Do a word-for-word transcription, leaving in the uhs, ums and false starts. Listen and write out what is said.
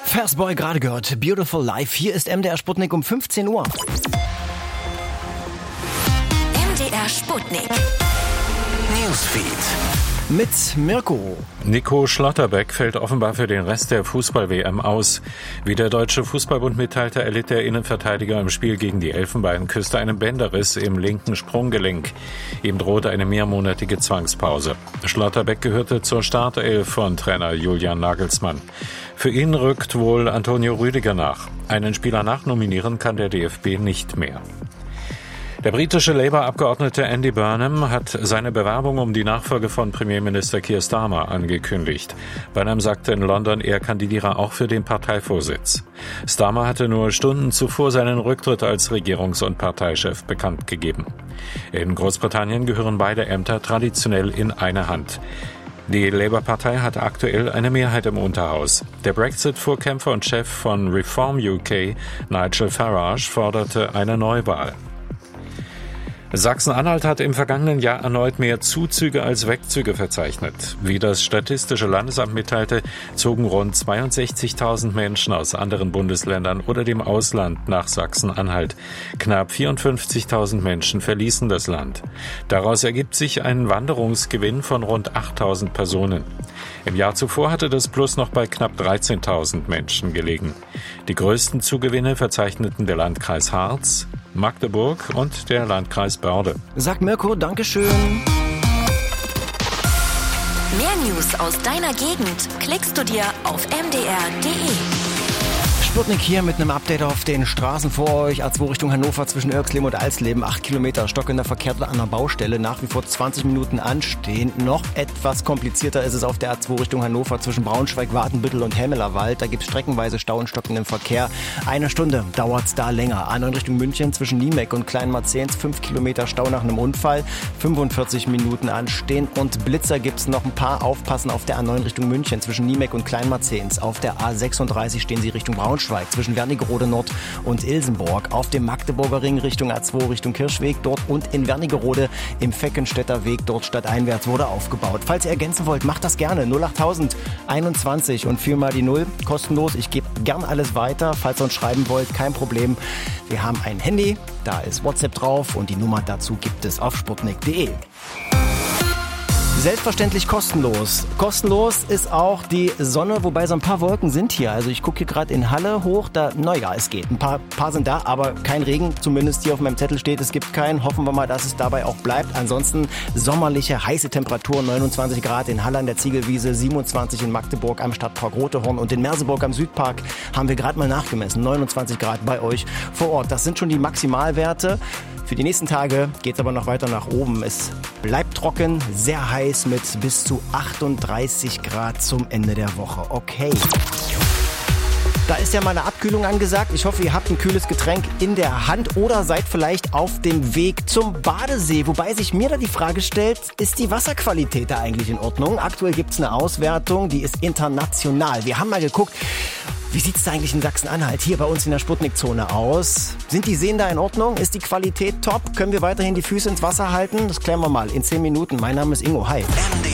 Fastboy gerade gehört, Beautiful Life. Hier ist M D R Sputnik um fünfzehn Uhr. M D R Sputnik Newsfeed mit Mirko. Nico Schlotterbeck fällt offenbar für den Rest der Fußball-W M aus. Wie der Deutsche Fußballbund mitteilte, erlitt der Innenverteidiger im Spiel gegen die Elfenbeinküste einen Bänderriss im linken Sprunggelenk. Ihm drohte eine mehrmonatige Zwangspause. Schlotterbeck gehörte zur Startelf von Trainer Julian Nagelsmann. Für ihn rückt wohl Antonio Rüdiger nach. Einen Spieler nachnominieren kann der D F B nicht mehr. Der britische Labour-Abgeordnete Andy Burnham hat seine Bewerbung um die Nachfolge von Premierminister Keir Starmer angekündigt. Burnham sagte in London, er kandidiere auch für den Parteivorsitz. Starmer hatte nur Stunden zuvor seinen Rücktritt als Regierungs- und Parteichef bekannt gegeben. In Großbritannien gehören beide Ämter traditionell in eine Hand. Die Labour-Partei hat aktuell eine Mehrheit im Unterhaus. Der Brexit-Vorkämpfer und Chef von Reform U K, Nigel Farage, forderte eine Neuwahl. Sachsen-Anhalt hat im vergangenen Jahr erneut mehr Zuzüge als Wegzüge verzeichnet. Wie das Statistische Landesamt mitteilte, zogen rund zweiundsechzigtausend Menschen aus anderen Bundesländern oder dem Ausland nach Sachsen-Anhalt. Knapp vierundfünfzigtausend Menschen verließen das Land. Daraus ergibt sich ein Wanderungsgewinn von rund achttausend Personen. Im Jahr zuvor hatte das Plus noch bei knapp dreizehntausend Menschen gelegen. Die größten Zugewinne verzeichneten der Landkreis Harz, Magdeburg und der Landkreis Börde. Sagt Mirko, Dankeschön. Mehr News aus deiner Gegend klickst du dir auf m d r punkt d e. Sputnik hier mit einem Update auf den Straßen vor euch. A zwei Richtung Hannover zwischen Irxleben und Alsleben. acht Kilometer stockender Verkehr an der Baustelle. Nach wie vor zwanzig Minuten anstehen. Noch etwas komplizierter ist es auf der A zwei Richtung Hannover zwischen Braunschweig, Watenbüttel und Hemmelerwald. Da gibt es streckenweise Stau und stockenden Verkehr. Eine Stunde dauert es da länger. A neun Richtung München zwischen Niemek und Kleinmarzens. fünf Kilometer Stau nach einem Unfall. fünfundvierzig Minuten anstehen. Und Blitzer gibt es noch ein paar. Aufpassen auf der A neun Richtung München zwischen Niemek und Kleinmarzens. Auf der A sechsunddreißig stehen sie Richtung Braunschweig. Zwischen Wernigerode Nord und Ilsenburg, auf dem Magdeburger Ring Richtung A zwei Richtung Kirchweg dort und in Wernigerode im Feckenstädter Weg dort stadteinwärts wurde aufgebaut. Falls ihr ergänzen wollt, macht das gerne. null acht einundzwanzig und viermal die Null, kostenlos. Ich gebe gern alles weiter. Falls ihr uns schreiben wollt, kein Problem. Wir haben ein Handy, da ist WhatsApp drauf und die Nummer dazu gibt es auf sputnik punkt d e. Selbstverständlich kostenlos. Kostenlos ist auch die Sonne, wobei so ein paar Wolken sind hier. Also ich gucke hier gerade in Halle hoch, da, naja, es geht. Ein paar, paar sind da, aber kein Regen. Zumindest hier auf meinem Zettel steht, es gibt keinen. Hoffen wir mal, dass es dabei auch bleibt. Ansonsten sommerliche, heiße Temperaturen, neunundzwanzig Grad in Halle an der Ziegelwiese, siebenundzwanzig in Magdeburg am Stadtpark Rotehorn und in Merseburg am Südpark haben wir gerade mal nachgemessen. neunundzwanzig Grad bei euch vor Ort. Das sind schon die Maximalwerte. Für die nächsten Tage geht es aber noch weiter nach oben. Es bleibt trocken, sehr heiß mit bis zu achtunddreißig Grad zum Ende der Woche. Okay. Da ist ja mal eine Abkühlung angesagt. Ich hoffe, ihr habt ein kühles Getränk in der Hand oder seid vielleicht auf dem Weg zum Badesee. Wobei sich mir da die Frage stellt, ist die Wasserqualität da eigentlich in Ordnung? Aktuell gibt es eine Auswertung, die ist international. Wir haben mal geguckt, wie sieht es da eigentlich in Sachsen-Anhalt hier bei uns in der Sputnik-Zone aus? Sind die Seen da in Ordnung? Ist die Qualität top? Können wir weiterhin die Füße ins Wasser halten? Das klären wir mal in zehn Minuten. Mein Name ist Ingo. Hi.